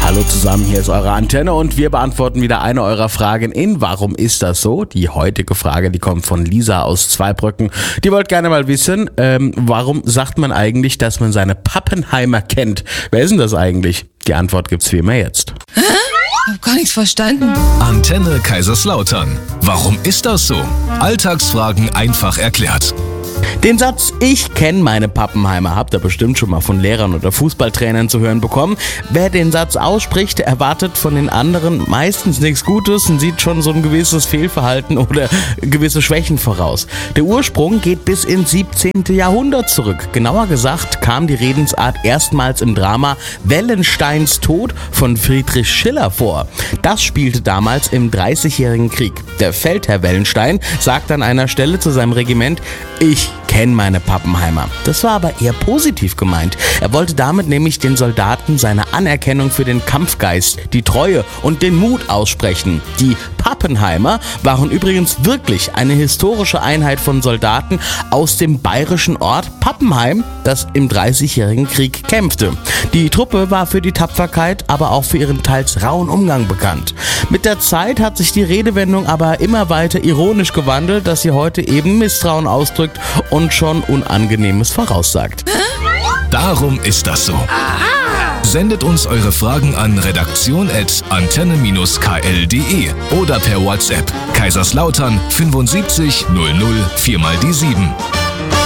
Hallo zusammen, hier ist eure Antenne und wir beantworten wieder eine eurer Fragen in Warum ist das so? Die heutige Frage, die kommt von Lisa aus Zweibrücken. Die wollte gerne mal wissen, warum sagt man eigentlich, dass man seine Pappenheimer kennt? Wer ist denn das eigentlich? Die Antwort gibt's wie immer jetzt. Ich hab gar nichts verstanden. Antenne Kaiserslautern. Warum ist das so? Alltagsfragen einfach erklärt. Den Satz "Ich kenne meine Pappenheimer" habt ihr bestimmt schon mal von Lehrern oder Fußballtrainern zu hören bekommen. Wer den Satz ausspricht, erwartet von den anderen meistens nichts Gutes und sieht schon so ein gewisses Fehlverhalten oder gewisse Schwächen voraus. Der Ursprung geht bis ins 17. Jahrhundert zurück. Genauer gesagt kam die Redensart erstmals im Drama Wellensteins Tod von Friedrich Schiller vor. Das spielte damals im Dreißigjährigen Krieg. Der Feldherr Wellenstein sagt an einer Stelle zu seinem Regiment: "Ich kenne meine Pappenheimer." Das war aber eher positiv gemeint. Er wollte damit nämlich den Soldaten seine Anerkennung für den Kampfgeist, die Treue und den Mut aussprechen. Die Pappenheimer waren übrigens wirklich eine historische Einheit von Soldaten aus dem bayerischen Ort Pappenheim, das im Dreißigjährigen Krieg kämpfte. Die Truppe war für die Tapferkeit, aber auch für ihren teils rauen Umgang bekannt. Mit der Zeit hat sich die Redewendung aber immer weiter ironisch gewandelt, dass sie heute eben Misstrauen ausdrückt und schon Unangenehmes voraussagt. Darum ist das so. Sendet uns eure Fragen an redaktion@antenne-kl.de oder per WhatsApp Kaiserslautern 75 00 4 mal die 7.